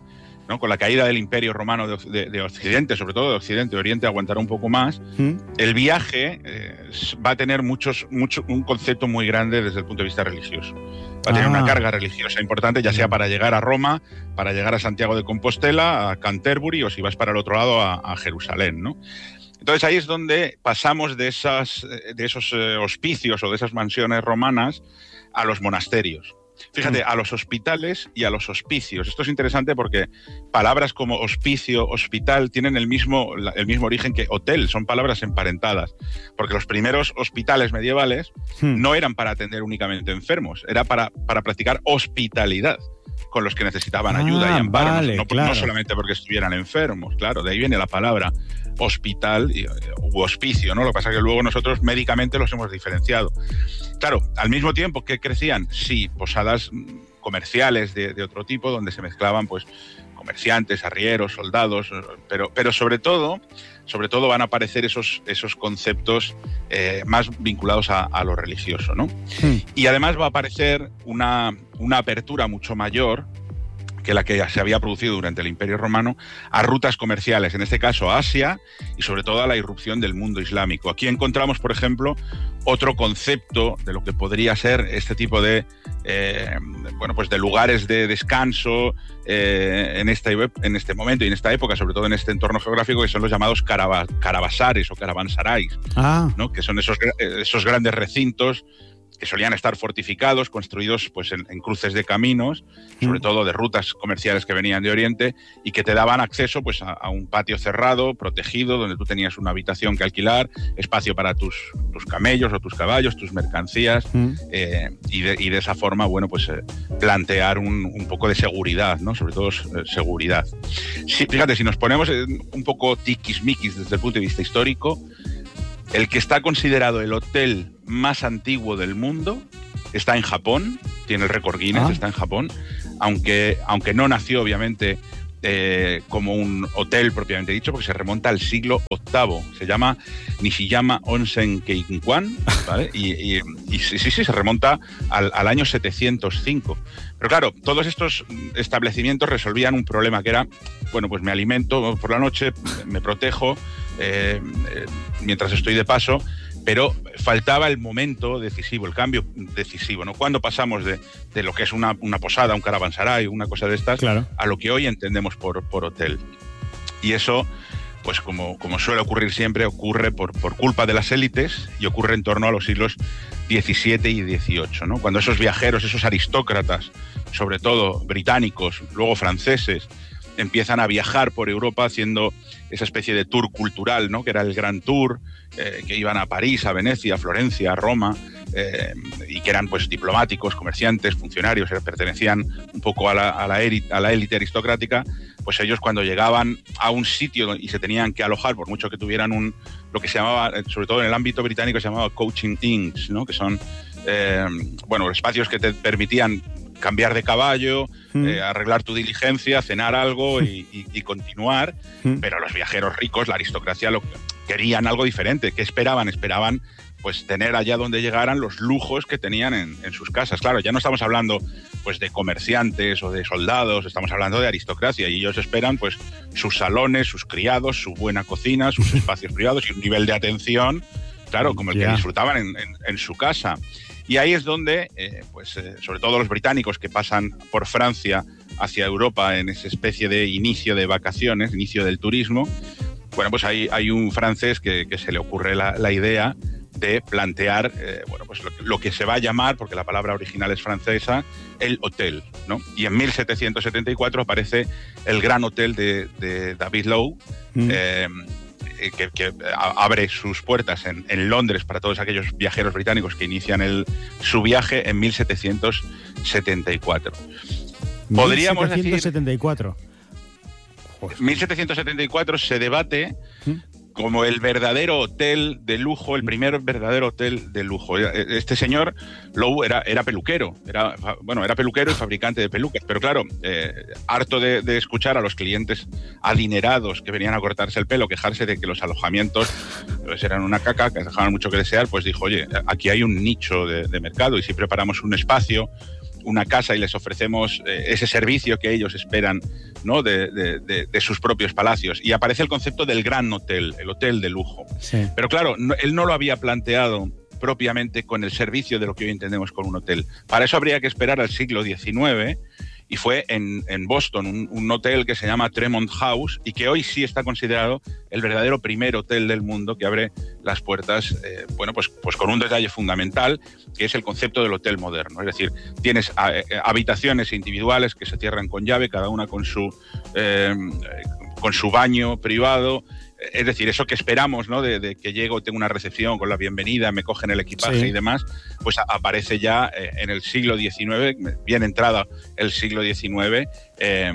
¿no? Con la caída del Imperio Romano de, de, de Occidente, sobre todo de Occidente, de Oriente aguantará un poco más, ¿Mm? el viaje eh, va a tener muchos, mucho, un concepto muy grande desde el punto de vista religioso. Va a tener ah. una carga religiosa importante, ya sea para llegar a Roma, para llegar a Santiago de Compostela, a Canterbury, o si vas para el otro lado, a, a Jerusalén, ¿no? Entonces ahí es donde pasamos de, esas, de esos eh, hospicios o de esas mansiones romanas a los monasterios. Fíjate, a los hospitales y a los hospicios. Esto es interesante porque palabras como hospicio, hospital, tienen el mismo, el mismo origen que hotel, son palabras emparentadas. Porque los primeros hospitales medievales hmm. no eran para atender únicamente enfermos, era para, para practicar hospitalidad con los que necesitaban ayuda ah, y amparo, vale, no, claro. no solamente porque estuvieran enfermos, claro, de ahí viene la palabra hospital y, u hospicio, ¿no? Lo que pasa es que luego nosotros médicamente los hemos diferenciado. Claro, al mismo tiempo que crecían, sí, posadas comerciales de, de otro tipo, donde se mezclaban, pues, comerciantes, arrieros, soldados, pero, pero sobre todo, sobre todo van a aparecer esos, esos conceptos eh, más vinculados a, a lo religioso, ¿no? Sí. Y además va a aparecer una, una apertura mucho mayor que la que se había producido durante el Imperio Romano a rutas comerciales, en este caso a Asia y sobre todo a la irrupción del mundo islámico. Aquí encontramos, por ejemplo, otro concepto de lo que podría ser este tipo de, eh, bueno, pues de lugares de descanso eh, en, este, en este momento y en esta época, sobre todo en este entorno geográfico, que son los llamados carava, caravasares o caravansarais, ah. ¿no? Que son esos, esos grandes recintos que solían estar fortificados, construidos pues, en, en cruces de caminos, sobre todo de rutas comerciales que venían de Oriente, y que te daban acceso pues, a, a un patio cerrado, protegido, donde tú tenías una habitación que alquilar, espacio para tus, tus camellos o tus caballos, tus mercancías, mm. eh, y, de, y de esa forma, bueno, pues eh, plantear un, un poco de seguridad, ¿no? Sobre todo eh, seguridad. Sí, fíjate, si nos ponemos un poco tiquismiquis desde el punto de vista histórico, el que está considerado el hotel más antiguo del mundo está en Japón, tiene el récord Guinness, ah. está en Japón, aunque, aunque no nació obviamente eh, como un hotel propiamente dicho, porque se remonta al siglo octavo. Se llama Nishiyama Onsen Keinkwan, ¿vale? Y, y, y sí, sí, sí, se remonta al, al año setecientos cinco. Pero claro, todos estos establecimientos resolvían un problema que era, bueno, pues me alimento por la noche, me protejo, eh, eh, mientras estoy de paso, pero faltaba el momento decisivo, el cambio decisivo, ¿no? Cuando pasamos de, de lo que es una, una posada, un caravansaray, una cosa de estas, claro, a lo que hoy entendemos por, por hotel. Y eso, pues como, como suele ocurrir siempre, ocurre por, por culpa de las élites y ocurre en torno a los siglos diecisiete y dieciocho, ¿no? Cuando esos viajeros, esos aristócratas, sobre todo británicos, luego franceses, empiezan a viajar por Europa haciendo esa especie de tour cultural, ¿no? Que era el Gran Tour, eh, que iban a París, a Venecia, a Florencia, a Roma, eh, y que eran pues diplomáticos, comerciantes, funcionarios, eh, pertenecían un poco a la, a la élite, a la élite aristocrática. Pues ellos cuando llegaban a un sitio y se tenían que alojar, por mucho que tuvieran un, lo que se llamaba, sobre todo en el ámbito británico, se llamaba coaching inns, ¿no? Que son, eh, bueno, espacios que te permitían cambiar de caballo, mm. eh, arreglar tu diligencia, cenar algo y, y, y continuar, mm. pero los viajeros ricos, la aristocracia, lo querían algo diferente. ¿Qué esperaban? Esperaban pues tener allá donde llegaran los lujos que tenían en, en sus casas. Claro, ya no estamos hablando pues de comerciantes o de soldados, estamos hablando de aristocracia, y ellos esperan pues sus salones, sus criados, su buena cocina, sus espacios privados y un nivel de atención, claro, como el yeah. que disfrutaban en, en, en su casa. Y ahí es donde, eh, pues, eh, sobre todo los británicos que pasan por Francia hacia Europa en esa especie de inicio de vacaciones, inicio del turismo, bueno, pues hay, hay un francés que, que se le ocurre la, la idea de plantear, eh, bueno, pues lo, lo que se va a llamar, porque la palabra original es francesa, el hotel, ¿no? Y en mil setecientos setenta y cuatro aparece el Gran Hotel de, de David Lowe, mm. eh, Que, que abre sus puertas en, en Londres para todos aquellos viajeros británicos que inician el, su viaje en mil setecientos setenta y cuatro. Podríamos mil setecientos setenta y cuatro. decir... mil setecientos setenta y cuatro se debate ¿Mm? como el verdadero hotel de lujo, el primer verdadero hotel de lujo. Este señor, Lowe, era, era peluquero, era, bueno, era peluquero y fabricante de pelucas, pero claro, eh, harto de, de escuchar a los clientes adinerados que venían a cortarse el pelo, quejarse de que los alojamientos pues, eran una caca, que dejaban mucho que desear, pues dijo, oye, aquí hay un nicho de, de mercado, y si preparamos un espacio una casa y les ofrecemos eh, ese servicio que ellos esperan, ¿no? de, de, de, de sus propios palacios. Y aparece el concepto del gran hotel, el hotel de lujo. Sí. Pero claro, no, él no lo había planteado propiamente con el servicio de lo que hoy entendemos con un hotel. Para eso habría que esperar al siglo diecinueve, y fue en, en Boston, un, un hotel que se llama Tremont House y que hoy sí está considerado el verdadero primer hotel del mundo que abre las puertas, eh, bueno, pues, pues con un detalle fundamental, que es el concepto del hotel moderno. Es decir, tienes a, eh, habitaciones individuales que se cierran con llave, cada una con su, eh, con su baño privado. Es decir, eso que esperamos, ¿no? De, de que llego, tengo una recepción con la bienvenida, me cogen el equipaje sí. y demás, pues a, aparece ya eh, en el siglo diecinueve, bien entrada el siglo diecinueve, eh,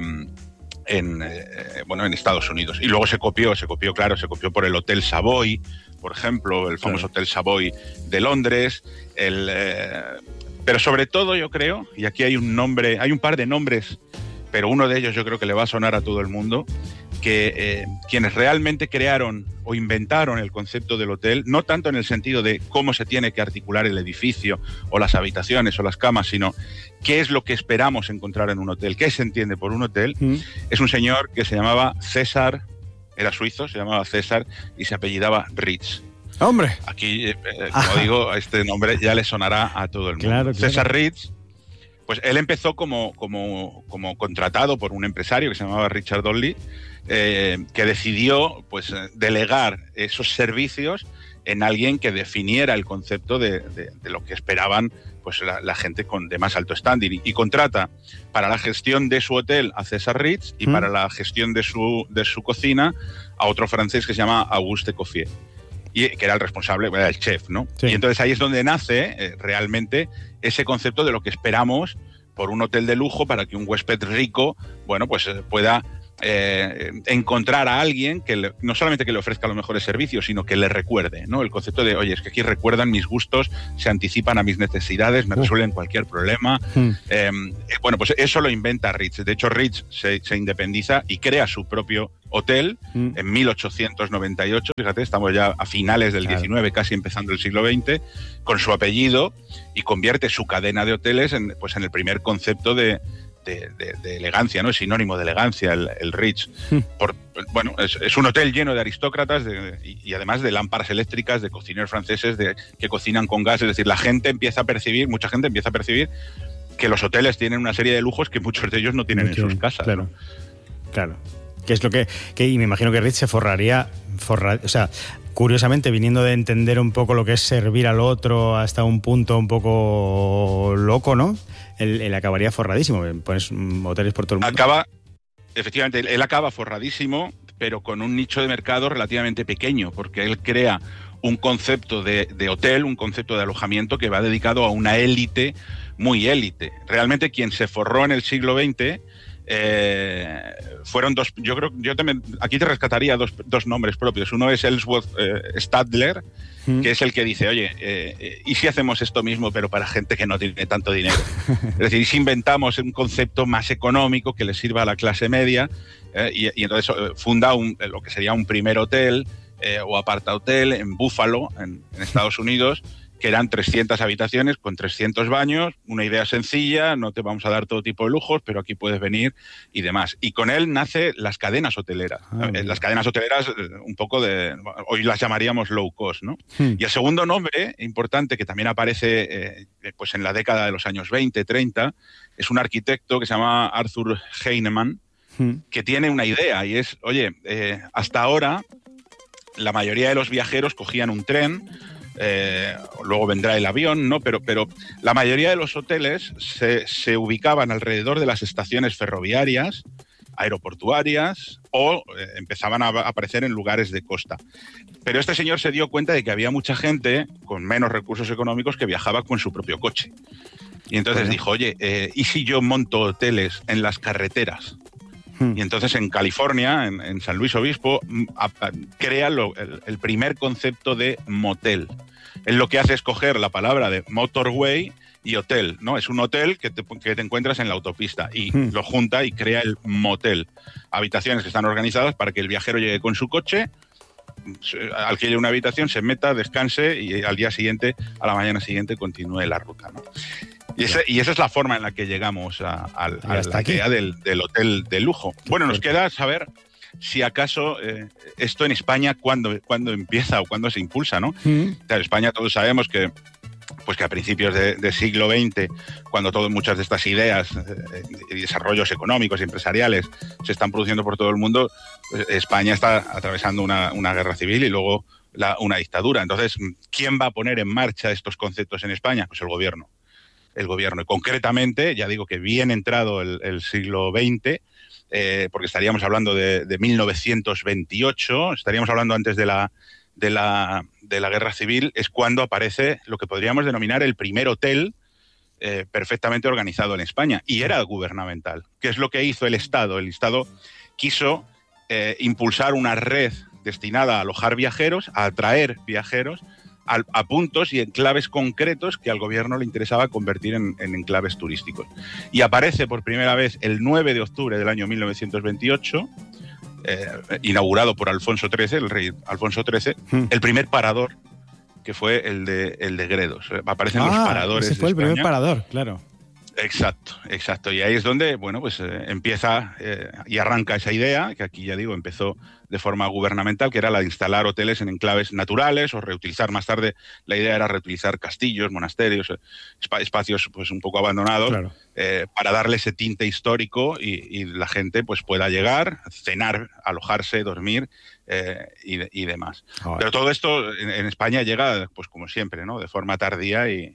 en, eh, bueno, en Estados Unidos. Y luego se copió, se copió, claro, se copió por el Hotel Savoy, por ejemplo, el famoso claro. Hotel Savoy de Londres, el, eh, pero sobre todo yo creo, y aquí hay un nombre, hay un par de nombres, pero uno de ellos yo creo que le va a sonar a todo el mundo, que eh, quienes realmente crearon o inventaron el concepto del hotel, no tanto en el sentido de cómo se tiene que articular el edificio o las habitaciones o las camas, sino qué es lo que esperamos encontrar en un hotel, qué se entiende por un hotel, mm. es un señor que se llamaba César, era suizo, se llamaba César y se apellidaba Ritz. ¡Hombre! Aquí, eh, como Ajá. digo, este nombre ya le sonará a todo el mundo. Claro, claro. César Ritz, pues él empezó como, como, como contratado por un empresario que se llamaba Richard Donnelly, eh, que decidió pues delegar esos servicios en alguien que definiera el concepto de, de, de lo que esperaban pues la, la gente con de más alto standing, y, y contrata para la gestión de su hotel a César Ritz y ¿Mm? para la gestión de su, de su cocina a otro francés que se llama Auguste Coffier, y que era el responsable, era el chef, ¿no? Sí. Y entonces ahí es donde nace eh, realmente ese concepto de lo que esperamos por un hotel de lujo para que un huésped rico, bueno, pues eh, pueda eh, encontrar a alguien que le, no solamente que le ofrezca los mejores servicios, sino que le recuerde, ¿no? El concepto de, oye, es que aquí recuerdan mis gustos, se anticipan a mis necesidades, me resuelven cualquier problema. Mm. Eh, bueno, pues eso lo inventa Ritz. De hecho, Ritz se, se independiza y crea su propio hotel mm. en mil ochocientos noventa y ocho, fíjate, estamos ya a finales del claro. diecinueve, casi empezando el siglo veinte, con su apellido, y convierte su cadena de hoteles en, pues, en el primer concepto de, de, de, de elegancia, ¿no? Es sinónimo de elegancia el, el Ritz. Mm. Por, bueno, es, es un hotel lleno de aristócratas de, y, y además de lámparas eléctricas, de cocineros franceses de, que cocinan con gas, es decir, la gente empieza a percibir, mucha gente empieza a percibir que los hoteles tienen una serie de lujos que muchos de ellos no tienen no en sus casas. Claro, ¿no? Claro. Que es lo que, que y me imagino que Ritz se forraría, forra, o sea, curiosamente, viniendo de entender un poco lo que es servir al otro hasta un punto un poco loco, ¿no? Él, él acabaría forradísimo, pones hoteles por todo el mundo. Acaba, efectivamente, él acaba forradísimo, pero con un nicho de mercado relativamente pequeño, porque él crea un concepto de, de hotel, un concepto de alojamiento que va dedicado a una élite, muy élite. Realmente quien se forró en el siglo veinte... Eh, fueron dos, yo creo, yo también, aquí te rescataría dos, dos nombres propios. Uno es Ellsworth eh, Stadler, mm. que es el que dice, oye, eh, ¿y si hacemos esto mismo pero para gente que no tiene tanto dinero? Es decir, ¿y si inventamos un concepto más económico que le sirva a la clase media? Eh, y, y entonces eh, funda un, lo que sería un primer hotel eh, o aparta hotel en Buffalo, en, en Estados Unidos, que eran trescientas habitaciones con trescientos baños, una idea sencilla, no te vamos a dar todo tipo de lujos, pero aquí puedes venir y demás. Y con él nace las cadenas hoteleras. Ah, las cadenas hoteleras un poco de, hoy las llamaríamos low cost, ¿no? Hmm. Y el segundo nombre importante que también aparece eh, pues en la década de los años veinte, treinta, es un arquitecto que se llama Arthur Heinemann, hmm. que tiene una idea y es, oye, eh, hasta ahora la mayoría de los viajeros cogían un tren, Eh, luego vendrá el avión, ¿no? Pero, pero la mayoría de los hoteles se, se ubicaban alrededor de las estaciones ferroviarias, aeroportuarias, o eh, empezaban a aparecer en lugares de costa. Pero este señor se dio cuenta de que había mucha gente con menos recursos económicos que viajaba con su propio coche. Y entonces bueno. dijo, oye, eh, ¿y si yo monto hoteles en las carreteras? Y entonces en California, en, en San Luis Obispo, a, a, crea lo, el, el primer concepto de motel. Él lo que hace es coger la palabra de motorway y hotel, ¿no? Es un hotel que te, que te encuentras en la autopista y hmm. lo junta y crea el motel. Habitaciones que están organizadas para que el viajero llegue con su coche, alquile una habitación, se meta, descanse y al día siguiente, a la mañana siguiente, continúe la ruta, ¿no? Y, ese, y esa es la forma en la que llegamos a, a, a la aquí. idea del, del hotel de lujo. Bueno, nos queda saber si acaso eh, esto en España, ¿cuándo, cuándo empieza o cuándo se impulsa, ¿no? Mm. O sea, en España todos sabemos que pues que a principios de, de siglo veinte, cuando todo, muchas de estas ideas eh, y desarrollos económicos y empresariales se están produciendo por todo el mundo, pues España está atravesando una, una guerra civil y luego la, una dictadura. Entonces, ¿quién va a poner en marcha estos conceptos en España? Pues el gobierno. El gobierno. Y concretamente, ya digo que bien entrado el, el siglo veinte, eh, porque estaríamos hablando de, de mil novecientos veintiocho, estaríamos hablando antes de la, de, la, de la Guerra Civil, es cuando aparece lo que podríamos denominar el primer hotel eh, perfectamente organizado en España. Y era gubernamental. ¿Qué es lo que hizo el Estado? El Estado quiso eh, impulsar una red destinada a alojar viajeros, a atraer viajeros, A, a puntos y enclaves concretos que al gobierno le interesaba convertir en, en enclaves turísticos. Y aparece por primera vez el nueve de octubre del año mil novecientos veintiocho, eh, inaugurado por Alfonso trece, el rey Alfonso trece, hmm. el primer parador, que fue el de, el de Gredos. Aparecen ah, los paradores. Ese fue de el primer España. parador, claro. Exacto, exacto. Y ahí es donde, bueno, pues eh, empieza eh, y arranca esa idea, que aquí ya digo, empezó de forma gubernamental, que era la de instalar hoteles en enclaves naturales o reutilizar más tarde. La idea era reutilizar castillos, monasterios, esp- espacios pues un poco abandonados, claro. eh, para darle ese tinte histórico y, y la gente pues pueda llegar, cenar, alojarse, dormir eh, y, y demás. Oh, Pero todo esto en, en España llega, pues como siempre, ¿no? De forma tardía y,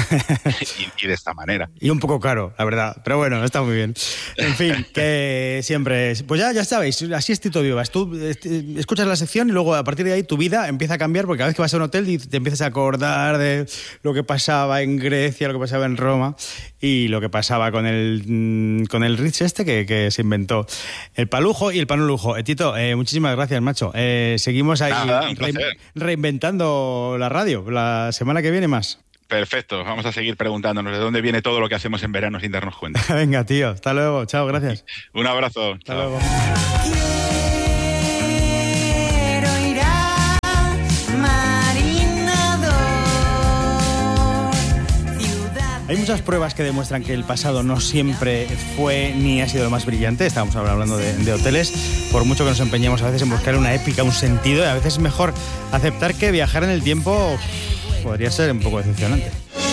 y, y, y de esta manera. Y un poco caro, la verdad. Pero bueno, está muy bien. En fin, que siempre... Pues ya, ya sabéis, así es Tito Vivas. Tú escuchas la sección y luego a partir de ahí tu vida empieza a cambiar, porque cada vez que vas a un hotel te empiezas a acordar de lo que pasaba en Grecia, lo que pasaba en Roma y lo que pasaba con el con el Ritz este que, que se inventó. El palujo y el panolujo. Eh, Tito, eh, muchísimas gracias, macho. Eh, seguimos ahí Nada, re- reinventando la radio. La semana que viene más. Perfecto, vamos a seguir preguntándonos de dónde viene todo lo que hacemos en verano sin darnos cuenta. Venga, tío, hasta luego, chao, gracias. Un abrazo. Hasta chao. luego. Hay muchas pruebas que demuestran que el pasado no siempre fue ni ha sido lo más brillante. Estábamos hablando de, de hoteles. Por mucho que nos empeñemos a veces en buscar una épica, un sentido, y a veces es mejor aceptar que viajar en el tiempo podría ser un poco decepcionante.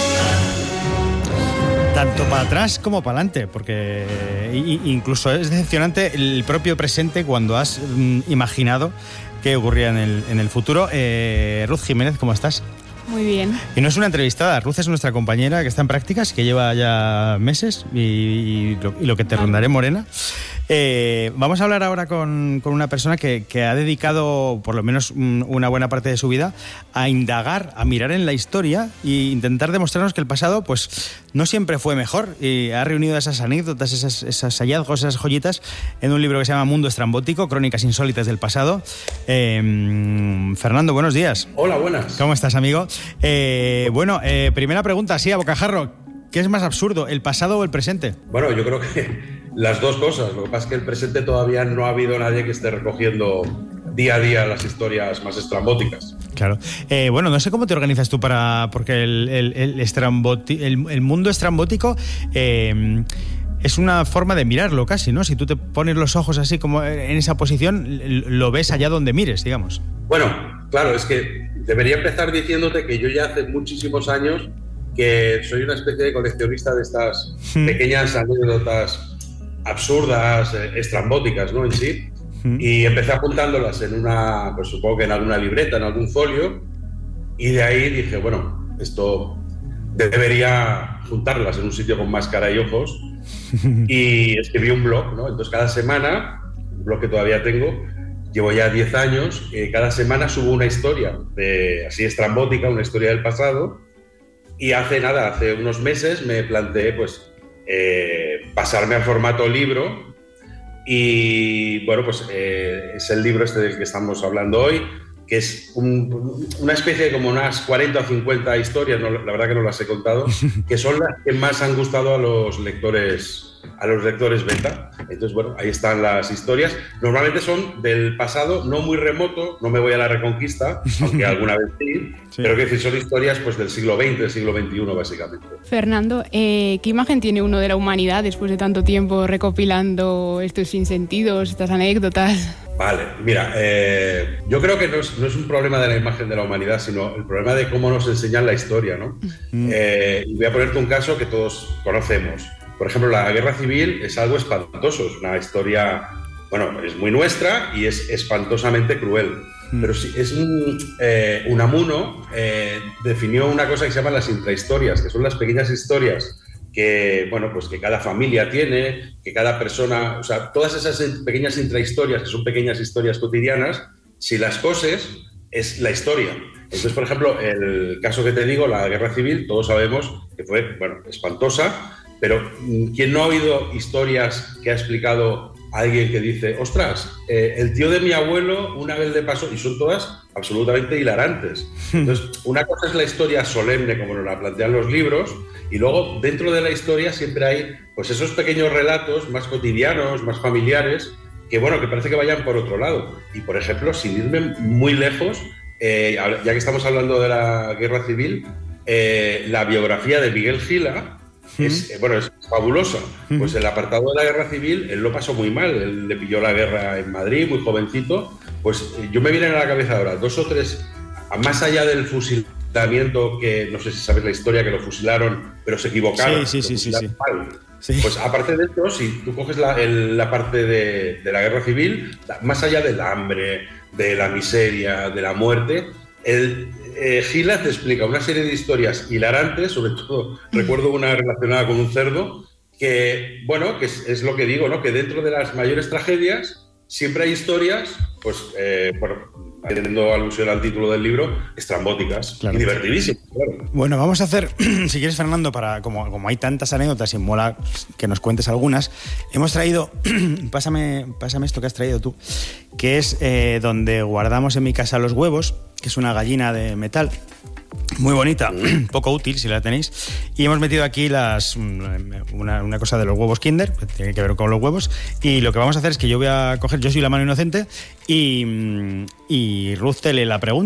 Tanto para atrás como para adelante, porque incluso es decepcionante el propio presente cuando has mm, imaginado qué ocurría en el, en el futuro. Eh, Ruth Jiménez, ¿cómo estás? Muy bien. Y no es una entrevistada, Ruth es nuestra compañera que está en prácticas, que lleva ya meses y, y, lo, y lo que te vale. rondaré morena. Eh, vamos a hablar ahora con, con una persona que, que ha dedicado por lo menos un, una buena parte de su vida a indagar, a mirar en la historia e intentar demostrarnos que el pasado pues no siempre fue mejor, y ha reunido esas anécdotas, esas, esas hallazgos, esas joyitas en un libro que se llama Mundo Estrambótico, Crónicas Insólitas del Pasado. Eh, Fernando, buenos días. Hola, buenas. ¿Cómo estás, amigo? Eh, bueno, eh, primera pregunta, sí, a bocajarro. ¿Qué es más absurdo, el pasado o el presente? Bueno, yo creo que las dos cosas. Lo que pasa es que el presente todavía no ha habido nadie que esté recogiendo día a día las historias más estrambóticas. Claro. Eh, bueno, no sé cómo te organizas tú para... Porque el, el, el, estramboti, el, el mundo estrambótico... Eh, es una forma de mirarlo casi, ¿no? Si tú te pones los ojos así como en esa posición, lo ves allá donde mires, digamos. Bueno, claro, es que debería empezar diciéndote que yo ya hace muchísimos años que soy una especie de coleccionista de estas hmm. pequeñas anécdotas absurdas, eh, estrambóticas, ¿no? En sí. Hmm. Y empecé apuntándolas en una, pues supongo que en alguna libreta, en algún folio, y de ahí dije, bueno, esto debería juntarlas en un sitio con máscara y ojos. Y escribí un blog, ¿no? Entonces cada semana, un blog que todavía tengo, llevo ya diez años, eh, cada semana subo una historia de, así estrambótica, una historia del pasado, y hace nada, hace unos meses me planteé pues eh, pasarme al formato libro, y bueno, pues eh, es el libro este del que estamos hablando hoy, que es un, una especie de como unas cuarenta o cincuenta historias, no, la verdad que no las he contado, que son las que más han gustado a los lectores a los lectores beta. Entonces, bueno, ahí están las historias. Normalmente son del pasado, no muy remoto, no me voy a la Reconquista, aunque alguna vez sí, sí. Pero que decir, son historias pues del siglo veinte, del siglo veintiuno, básicamente. Fernando, eh, ¿qué imagen tiene uno de la humanidad después de tanto tiempo recopilando estos sinsentidos, estas anécdotas? Vale, mira, eh, yo creo que no es, no es un problema de la imagen de la humanidad, sino el problema de cómo nos enseñan la historia, ¿no? Mm. Eh, y voy a ponerte un caso que todos conocemos. Por ejemplo, la guerra civil es algo espantoso, es una historia, bueno, es muy nuestra y es espantosamente cruel. Mm. Pero sí, es un, eh, Unamuno eh, definió una cosa que se llama las intrahistorias, que son las pequeñas historias que, bueno, pues que cada familia tiene, que cada persona, o sea, todas esas pequeñas intrahistorias, que son pequeñas historias cotidianas, si las coses, es la historia. Entonces, por ejemplo, el caso que te digo, la guerra civil, todos sabemos que fue, bueno, espantosa, pero ¿quién no ha oído historias que ha explicado alguien que dice, ostras, eh, el tío de mi abuelo una vez le pasó, y son todas absolutamente hilarantes? Entonces, una cosa es la historia solemne, como nos la plantean los libros, y luego dentro de la historia siempre hay pues esos pequeños relatos más cotidianos, más familiares, que bueno, que parece que vayan por otro lado. Y por ejemplo, sin irme muy lejos, eh, ya que estamos hablando de la guerra civil, eh, la biografía de Miguel Gila, Es, eh, bueno, es fabulosa. Pues el apartado de la guerra civil, él lo pasó muy mal. Él le pilló la guerra en Madrid, muy jovencito. Pues eh, yo me viene a la cabeza ahora dos o tres, más allá del fusilamiento, que no sé si sabes la historia, que lo fusilaron, pero se equivocaron. Sí, sí, sí, sí, sí. Sí. Pues aparte de esto, si tú coges la, el, la parte de, de la guerra civil, más allá del hambre, de la miseria, de la muerte, el, eh, Gila te explica una serie de historias hilarantes, sobre todo recuerdo una relacionada con un cerdo, que, bueno, que es, es lo que digo, ¿no? Que dentro de las mayores tragedias siempre hay historias, pues, eh, bueno, haciendo alusión al título del libro, estrambóticas, claro, y divertidísimas, claro. Bueno, vamos a hacer, si quieres, Fernando, para como, como hay tantas anécdotas y mola que nos cuentes algunas, hemos traído, pásame, pásame esto que has traído tú, que es eh, donde guardamos en mi casa los huevos, que es una gallina de metal, muy bonita, poco útil si la tenéis, y hemos metido aquí las una, una cosa de los huevos Kinder, que tiene que ver con los huevos, y lo que vamos a hacer es que yo voy a coger, yo soy la mano inocente, y, y Ruth te lee la pregunta.